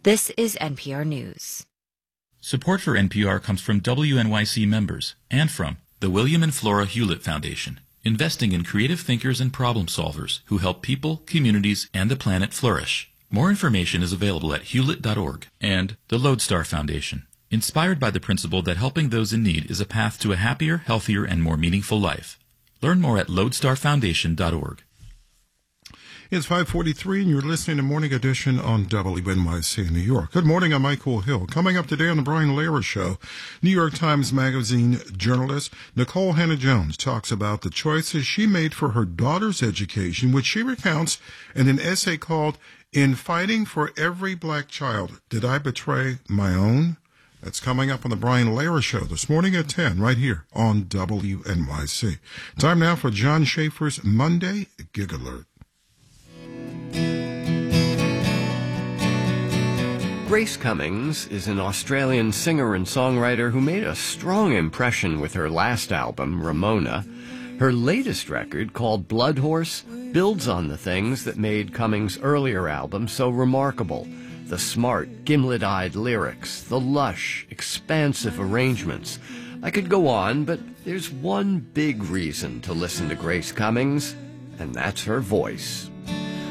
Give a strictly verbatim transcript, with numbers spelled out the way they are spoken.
This is N P R News. Support for N P R comes from W N Y C members and from the William and Flora Hewlett Foundation, investing in creative thinkers and problem solvers who help people, communities, and the planet flourish. More information is available at hewlett dot org. And the Lodestar Foundation, inspired by the principle that helping those in need is a path to a happier, healthier, and more meaningful life. Learn more at lodestar foundation dot org. It's five forty-three, and you're listening to Morning Edition on W N Y C in New York. Good morning, I'm Michael Hill. Coming up today on the Brian Lehrer Show, New York Times Magazine journalist Nicole Hannah-Jones talks about the choices she made for her daughter's education, which she recounts in an essay called In Fighting for Every Black Child, Did I Betray My Own? That's coming up on the Brian Lehrer Show this morning at ten, right here on W N Y C. Time now for John Schaefer's Monday Gig Alert. Grace Cummings is an Australian singer and songwriter who made a strong impression with her last album, Ramona. Her latest record, called Blood Horse, builds on the things that made Cummings' earlier album so remarkable. The smart, gimlet-eyed lyrics, the lush, expansive arrangements. I could go on, but there's one big reason to listen to Grace Cummings, and that's her voice.